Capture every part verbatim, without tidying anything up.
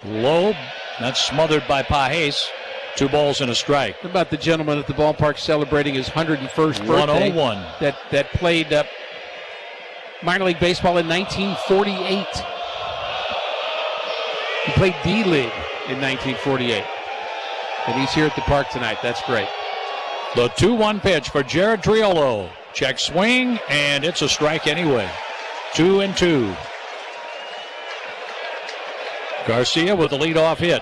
low. That's smothered by Pages. Two balls and a strike. How about the gentleman at the ballpark celebrating his one hundred first birthday? one oh one. That, that played uh, minor league baseball in nineteen forty-eight. He played D-League in nineteen forty-eight. And he's here at the park tonight. That's great. The two one pitch for Jared Triolo. Check swing, and it's a strike anyway. Two and two. Garcia with the leadoff hit.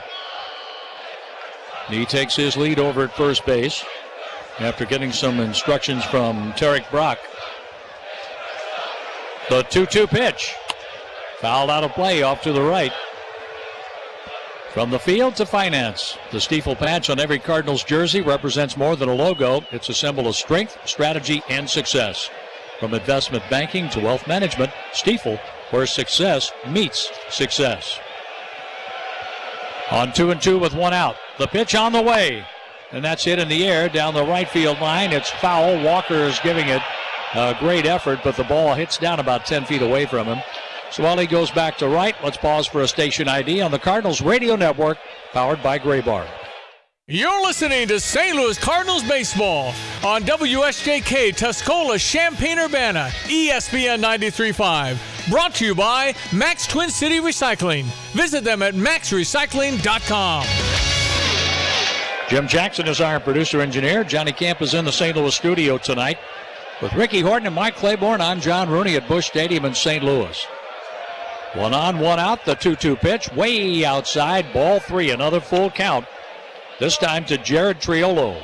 He takes his lead over at first base after getting some instructions from Tarek Brock. The two two pitch. Fouled out of play off to the right. From the field to finance. The Stiefel patch on every Cardinals jersey represents more than a logo. It's a symbol of strength, strategy, and success. From investment banking to wealth management, Stiefel, where success meets success. On two and two with one out. The pitch on the way. And that's hit in the air down the right field line. It's foul. Walker is giving it a great effort, but the ball hits down about ten feet away from him. Swally goes back to right. Let's pause for a station I D on the Cardinals Radio Network, powered by Gray Bar. You're listening to Saint Louis Cardinals baseball on W S J K Tuscola, Champaign-Urbana, E S P N ninety-three point five. Brought to you by Max Twin City Recycling. Visit them at max recycling dot com. Jim Jackson is our producer engineer. Johnny Camp is in the Saint Louis studio tonight. With Ricky Horton and Mike Claiborne, I'm John Rooney at Busch Stadium in Saint Louis. One on, one out, the two two pitch, way outside, ball three, another full count. This time to Jared Triolo.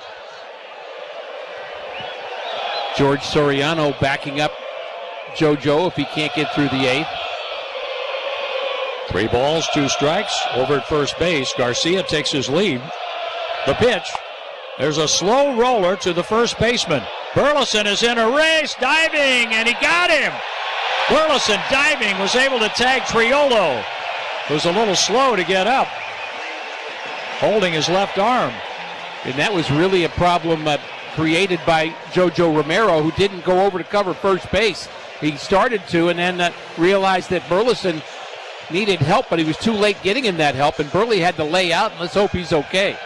George Soriano backing up JoJo if he can't get through the eighth. Three balls, two strikes. Over at first base, Garcia takes his lead. The pitch. There's a slow roller to the first baseman. Burleson is in a race, diving, and he got him. Burleson diving, was able to tag Triolo, who's a little slow to get up, holding his left arm. And that was really a problem uh, created by JoJo Romero, who didn't go over to cover first base. He started to and then uh, realized that Burleson needed help, but he was too late getting him that help, and Burley had to lay out, and let's hope he's okay.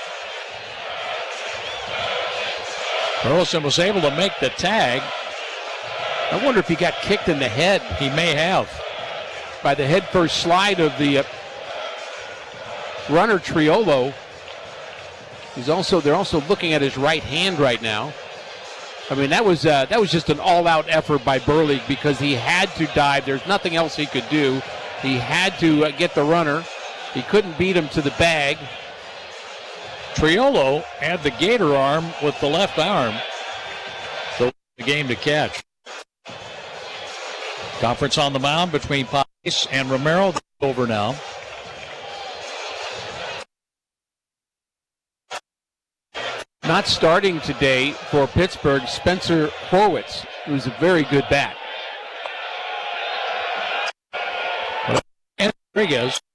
Burleson was able to make the tag. I wonder if he got kicked in the head. He may have. By the head-first slide of the uh, runner, Triolo. He's also, they're also looking at his right hand right now. I mean, that was uh, that was just an all-out effort by Burley because he had to dive. There's nothing else he could do. He had to uh, get the runner. He couldn't beat him to the bag. Triolo had the gator arm with the left arm. So the game to catch. Conference on the mound between Pages and Romero. Over now. Not starting today for Pittsburgh, Spencer Horwitz, who's a very good bat. Rodriguez